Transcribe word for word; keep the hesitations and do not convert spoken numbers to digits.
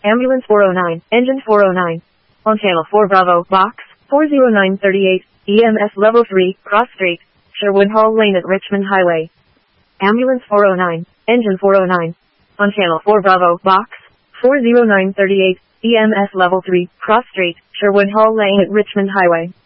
Ambulance four oh nine, engine four oh nine. On channel four Bravo, box four oh nine thirty-eight, E M S level three, cross street, Sherwood Hall Lane at Richmond Highway. Ambulance four oh nine, engine four oh nine. On channel four Bravo, box four oh nine thirty-eight, E M S level three, cross street, Sherwood Hall Lane at Richmond Highway.